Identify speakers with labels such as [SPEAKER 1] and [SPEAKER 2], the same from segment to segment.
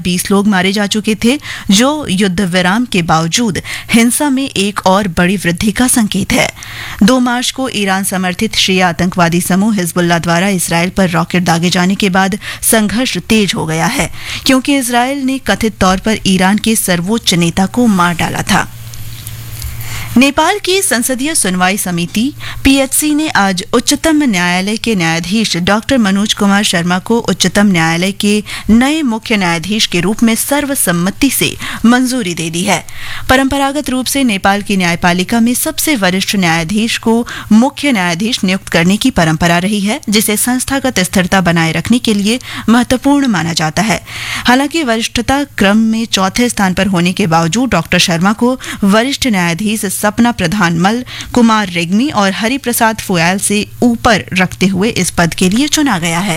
[SPEAKER 1] 20 लोग मारे जा चुके थे, जो युद्ध विराम के बावजूद हिंसा में एक और बड़ी वृद्धि का संकेत है। 2 मार्च को ईरान समर्थित शिया आतंकवादी समूह हिजबुल्लाह द्वारा इसराइल पर रॉकेट दागे जाने के बाद संघर्ष तेज हो गया है, क्योंकि इसराइल ने कथित तौर पर ईरान के सर्वोच्च नेता को मार डाला था। नेपाल की संसदीय सुनवाई समिति पीएचसी ने आज उच्चतम न्यायालय के न्यायाधीश डॉक्टर मनोज कुमार शर्मा को उच्चतम न्यायालय के नए मुख्य न्यायाधीश के रूप में सर्वसम्मति से मंजूरी दे दी है। परंपरागत रूप से नेपाल की न्यायपालिका में सबसे वरिष्ठ न्यायाधीश को मुख्य न्यायाधीश नियुक्त करने की परंपरा रही है, जिसे संस्थागत स्थिरता बनाए रखने के लिए महत्वपूर्ण माना जाता है। हालांकि वरिष्ठता क्रम में चौथे स्थान पर होने के बावजूद डॉक्टर शर्मा को वरिष्ठ न्यायाधीश सपना प्रधान मल, कुमार रेग्मी और हरिप्रसाद फोयाल से ऊपर रखते हुए इस पद के लिए चुना गया है।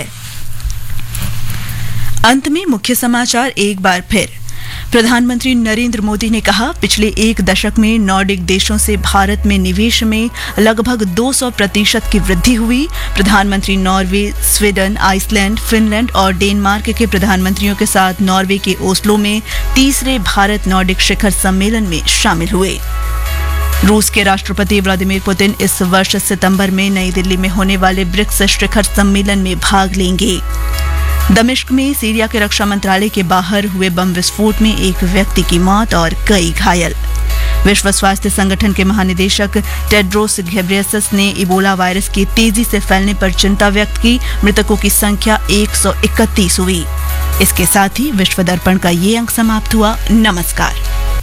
[SPEAKER 1] अंत में मुख्य समाचार एक बार फिर। प्रधानमंत्री नरेंद्र मोदी ने कहा, पिछले 1 दशक में नॉर्डिक देशों से भारत में निवेश में लगभग 200% की वृद्धि हुई। प्रधानमंत्री नॉर्वे, स्वीडन, आइसलैंड, फिनलैंड और डेनमार्क के प्रधानमंत्रियों के साथ नॉर्वे के ओस्लो में 3रे भारत नॉर्डिक शिखर सम्मेलन में शामिल हुए। रूस के राष्ट्रपति व्लादिमीर पुतिन इस वर्ष सितंबर में नई दिल्ली में होने वाले ब्रिक्स शिखर सम्मेलन में भाग लेंगे। दमिश्क में सीरिया के रक्षा मंत्रालय के बाहर हुए बम विस्फोट में 1 व्यक्ति की मौत और कई घायल। विश्व स्वास्थ्य संगठन के महानिदेशक टेड्रोस घेब्रेयेसस ने इबोला वायरस के तेजी से फैलने पर चिंता व्यक्त की। मृतकों की संख्या 131 हुई। इसके साथ ही विश्व दर्पण का ये अंक समाप्त हुआ। नमस्कार।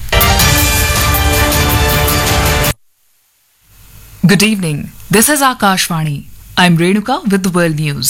[SPEAKER 2] Good evening. This is Akashvani. I'm Renuka with the world news.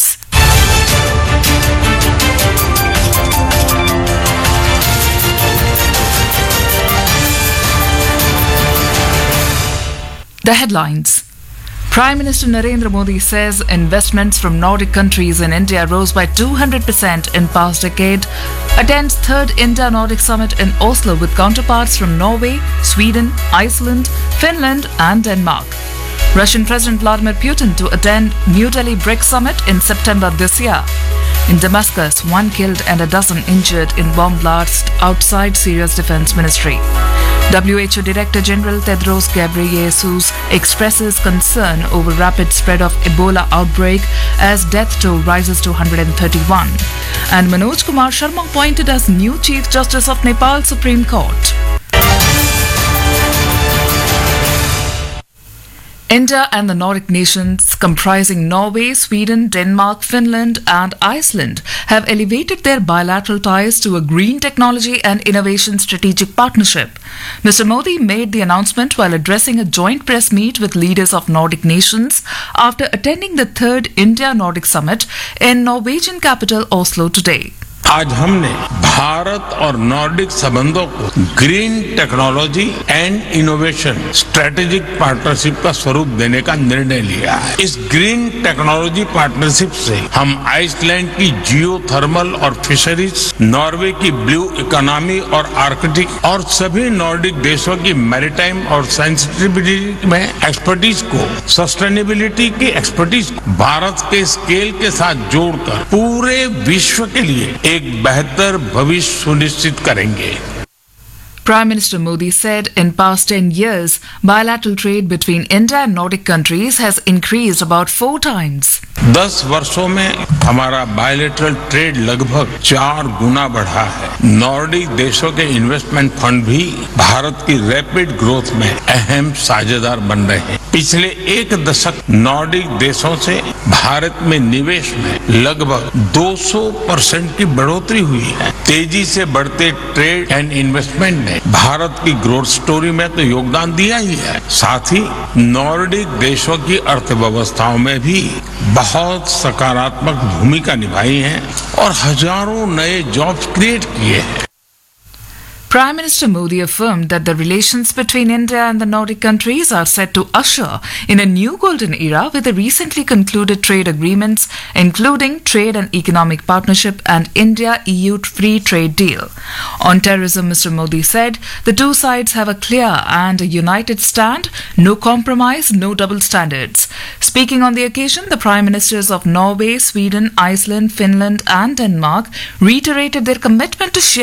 [SPEAKER 2] The headlines. Prime Minister Narendra Modi says investments from Nordic countries in India rose by 200% in past decade. Attends 3rd India-Nordic Summit in Oslo with counterparts from Norway, Sweden, Iceland, Finland and Denmark. Russian President Vladimir Putin to attend New Delhi BRICS Summit in September this year. In Damascus, 1 killed and a dozen injured in bomb blast outside Syria's defense ministry. WHO Director General Tedros Ghebreyesus expresses concern over rapid spread of Ebola outbreak as death toll rises to 131. And Manoj Kumar Sharma appointed as new Chief Justice of Nepal Supreme Court. India and the Nordic nations comprising Norway, Sweden, Denmark, Finland and Iceland have elevated their bilateral ties to a green technology and innovation strategic partnership. Mr. Modi made the announcement while addressing a joint press meet with leaders of Nordic nations after attending the 3rd India-Nordic Summit in Norwegian capital Oslo today.
[SPEAKER 3] आज हमने भारत और Nordic संबंधों को green technology and innovation strategic partnership का स्वरूप देने का निर्णय लिया है। इस ग्रीन टेक्नोलॉजी पार्टनरशिप से हम आइसलैंड की जियोथर्मल और फिशरीज, नॉर्वे की ब्लू इकोनॉमी और आर्कटिक और सभी नॉर्डिक देशों की मैरीटाइम और सेंसिटिविटी में एक्सपर्टीज को, सस्टेनेबिलिटी की एक्सपर्टीज को भारत के स्केल के साथ जोड़कर पूरे विश्व के लिए एक बेहतर भविष्य सुनिश्चित करेंगे।
[SPEAKER 2] Prime Minister Modi said in past 10 years, bilateral trade between India and Nordic countries has increased about 4 times.
[SPEAKER 3] 10 वर्षों में हमारा बायलैटरल ट्रेड लगभग 4 गुना बढ़ा है। नॉर्डिक देशों के इन्वेस्टमेंट फंड भी भारत की रैपिड ग्रोथ में अहम साझेदार बन रहे हैं। पिछले 1 दशक नॉर्डिक देशों से भारत में निवेश में लगभग 200% की बढ़ोतरी हुई है। तेजी से बढ़ते ट्रेड एंड इन्वेस्टमेंट ने भारत की ग्रोथ स्टोरी में तो योगदान दिया ही है, साथ ही नॉर्डिक देशों की अर्थव्यवस्थाओं में भी बहुत सकारात्मक भूमिका निभाई है और हजारों नए जॉब्स क्रिएट किए हैं।
[SPEAKER 2] Prime Minister Modi affirmed that the relations between India and the Nordic countries are set to usher in a new golden era with the recently concluded trade agreements, including trade and economic partnership and India-EU free trade deal. On terrorism, Mr. Modi said the two sides have a clear and a united stand, no compromise, no double standards. Speaking on the occasion, the Prime Ministers of Norway, Sweden, Iceland, Finland and Denmark reiterated their commitment to share